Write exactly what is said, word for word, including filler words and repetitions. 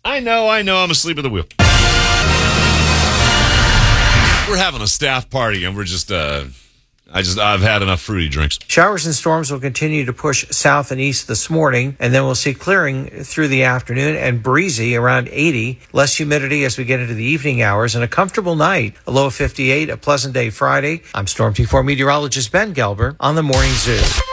I know, I know, I'm asleep at the wheel. We're having a staff party, and we're just, uh, I just, I've had enough fruity drinks. Showers and storms will continue to push south and east this morning, and then we'll see clearing through the afternoon and breezy around eighty. Less humidity as we get into the evening hours, and a comfortable night. A low of fifty-eight, a pleasant day Friday. I'm Storm T four meteorologist Ben Gelber on the Morning Zoo.